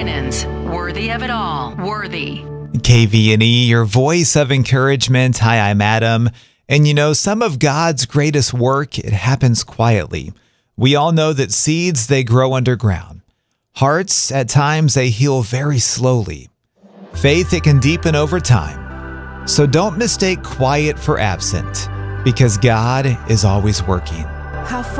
Winans. Worthy of it all. Worthy. KVNE, your voice of encouragement. Hi, I'm Adam. And you know, some of God's greatest work, it happens quietly. We all know that seeds, they grow underground. Hearts, at times, they heal very slowly. Faith, it can deepen over time. So don't mistake quiet for absent, because God is always working. How far